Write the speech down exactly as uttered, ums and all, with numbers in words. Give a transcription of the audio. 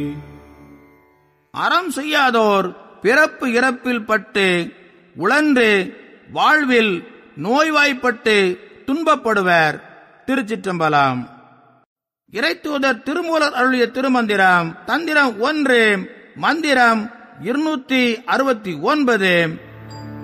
அறம் செய்யாதோர் பிறப்பு இறப்பில் பட்டு உழன்று வாழ்வில் நோய்வாய்ப்பட்டு துன்பப்படுவர். திருச்சிற்றம்பலம். இறைத்தூதர் திருமூலர் அருளிய திருமந்திரம் தந்திரம் ஒன்று, மந்திரம் இருநூற்றி அறுபத்தி ஒன்பது.